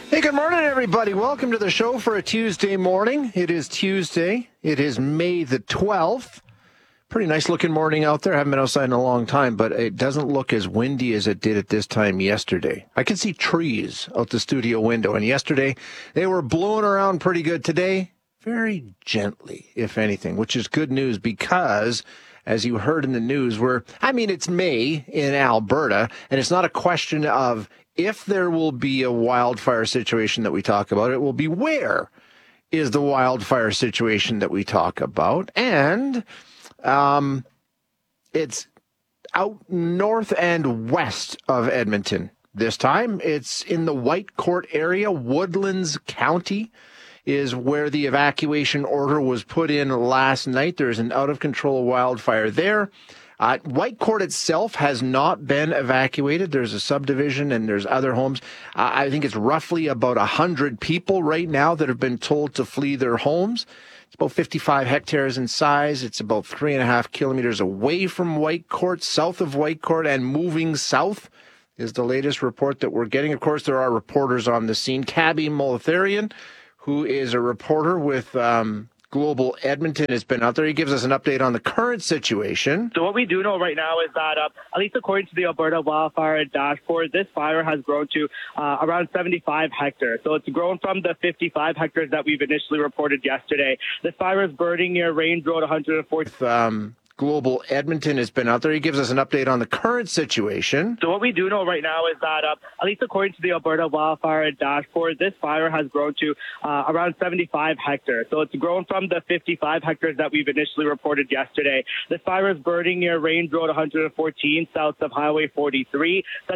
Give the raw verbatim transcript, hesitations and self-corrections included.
Hey, good morning, everybody. Welcome to the show for a Tuesday morning. It is Tuesday. It is May the twelfth. Pretty nice looking morning out there. I haven't been outside in a long time, but it doesn't look as windy as it did at this time yesterday. I can see trees out the studio window, and yesterday they were blowing around pretty good. Today, very gently, if anything, which is good news because, as you heard in the news, we're, I mean, it's May in Alberta, and it's not a question of if there will be a wildfire situation that we talk about. It will be where is the wildfire situation that we talk about. And um, it's out north and west of Edmonton this time. It's in the Whitecourt area. Woodlands County is where the evacuation order was put in last night. There's an out-of-control wildfire there. Uh, Whitecourt itself has not been evacuated. There's a subdivision and there's other homes. Uh, I think it's roughly about one hundred people right now that have been told to flee their homes. It's about fifty-five hectares in size. It's about three and a half kilometers away from Whitecourt, south of Whitecourt, and moving south is the latest report that we're getting. Of course, there are reporters on the scene. Cabby Molitharian, who is a reporter with um, Global Edmonton, has been out there. He gives us an update on the current situation. So what we do know right now is that, uh, at least according to the Alberta Wildfire Dashboard, this fire has grown to uh, around seventy-five hectares. So it's grown from the fifty-five hectares that we've initially reported yesterday. This fire is burning near Range Road one hundred forty. Um, Global Edmonton has been out there. He gives us an update on the current situation. So what we do know right now is that, uh, at least according to the Alberta Wildfire Dashboard, this fire has grown to uh, around seventy-five hectares. So it's grown from the fifty-five hectares that we've initially reported yesterday. This fire is burning near Range Road one hundred fourteen, south of Highway forty-three.